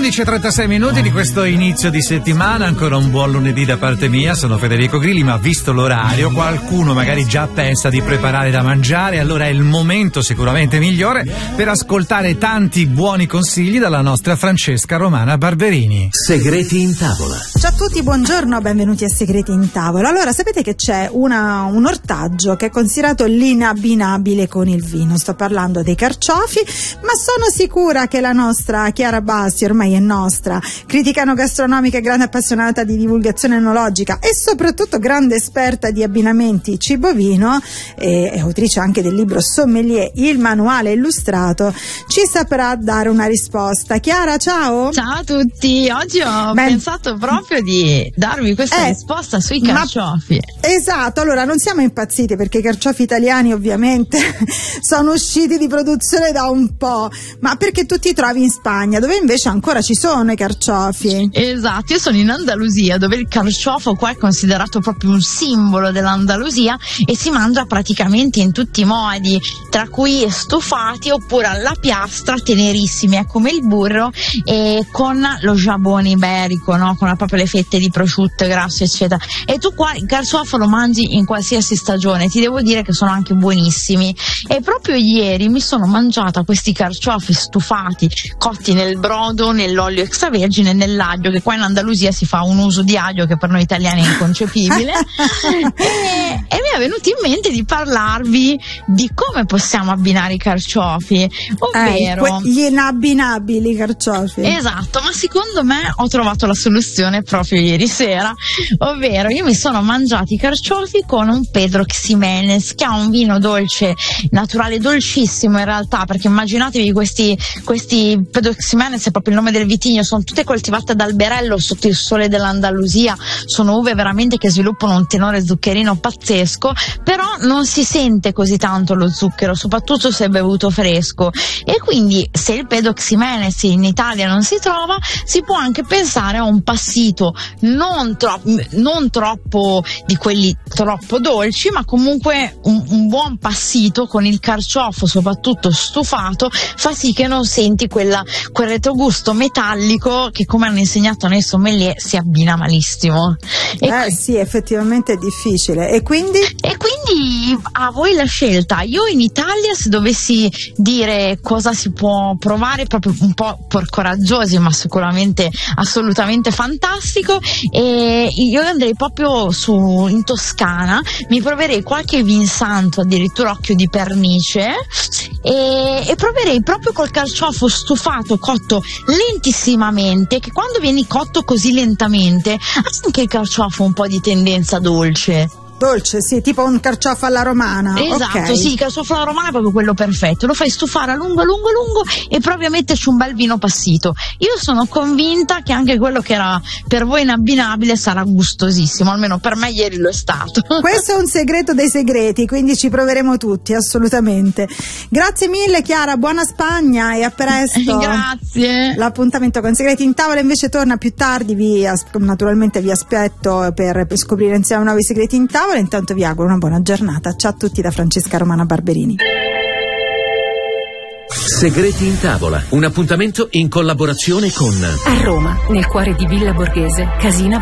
11:36 di questo inizio di settimana, ancora un buon lunedì da parte mia. Sono Federico Grilli, ma visto l'orario qualcuno magari già pensa di preparare da mangiare, allora è il momento sicuramente migliore per ascoltare tanti buoni consigli dalla nostra Francesca Romana Barberini. Segreti in tavola. Ciao a tutti, buongiorno, benvenuti a Segreti in tavola. Allora, sapete che c'è un ortaggio che è considerato l'inabbinabile con il vino. Sto parlando dei carciofi, ma sono sicura che la nostra Chiara Bassi, ormai è nostra, critica enogastronomica e grande appassionata di divulgazione enologica e soprattutto grande esperta di abbinamenti cibo-vino e autrice anche del libro Sommelier, il manuale illustrato, ci saprà dare una risposta. Chiara, ciao! Ciao a tutti, oggi ho pensato proprio di darvi questa risposta sui carciofi. Esatto, allora non siamo impazziti perché i carciofi italiani ovviamente sono usciti di produzione da un po', ma perché tu ti trovi in Spagna, dove invece ancora ci sono i carciofi. Esatto, io sono in Andalusia, dove il carciofo qua è considerato proprio un simbolo dell'Andalusia e si mangia praticamente in tutti i modi, tra cui stufati oppure alla piastra, tenerissimi, come il burro, e con lo jabone iberico, no? Con proprio le fette di prosciutto grasso eccetera. E tu qua il carciofo lo mangi in qualsiasi stagione, ti devo dire che sono anche buonissimi. E proprio ieri mi sono mangiata questi carciofi stufati, cotti nel brodo, nell'olio extravergine e nell'aglio, che qua in Andalusia si fa un uso di aglio che per noi italiani è inconcepibile. e mi è venuto in mente di parlarvi di come possiamo abbinare i carciofi, ovvero gli inabbinabili carciofi. Esatto, ma secondo me ho trovato la soluzione proprio ieri sera, ovvero io mi sono mangiati i carciofi con un Pedro Ximénez, che ha un vino dolce naturale, dolcissimo in realtà, perché immaginatevi questi Pedro Ximénez è proprio il nome del vitigno, sono tutte coltivate ad alberello sotto il sole dell'Andalusia, sono uve veramente che sviluppano un tenore zuccherino pazzesco, però non si sente così tanto lo zucchero, soprattutto se è bevuto fresco. E quindi se il Pedro Ximénez in Italia non si trova, si può anche pensare a un passito non troppo di quelli troppo dolci, ma comunque un buon passito con il carciofo soprattutto stufato fa sì che non senti quel retrogusto metallico che, come hanno insegnato nei sommelier, si abbina malissimo. Sì, effettivamente è difficile. E quindi a voi la scelta. Io in Italia, se dovessi dire cosa si può provare, proprio un po' per coraggiosi, ma sicuramente assolutamente fantastico, e io andrei proprio in Toscana, mi proverei qualche vin santo, addirittura occhio di pernice, e proverei proprio col carciofo stufato cotto lentissimamente, che quando vieni cotto così lentamente ha anche il carciofo un po' di tendenza dolce, sì, tipo un carciofo alla romana. Esatto, okay. Sì, il carciofo alla romana è proprio quello perfetto, lo fai stufare a lungo e provi a metterci un bel vino passito. Io sono convinta che anche quello che era per voi inabbinabile sarà gustosissimo, almeno per me ieri lo è stato. Questo è un segreto dei segreti, quindi ci proveremo tutti, assolutamente. Grazie mille Chiara, buona Spagna e a presto. Grazie. L'appuntamento con Segreti in tavola invece torna più tardi, naturalmente vi aspetto per scoprire insieme nuovi segreti in tavola. Intanto vi auguro una buona giornata. Ciao a tutti da Francesca Romana Barberini. Segreti in tavola, un appuntamento in collaborazione con a Roma, nel cuore di Villa Borghese, Casina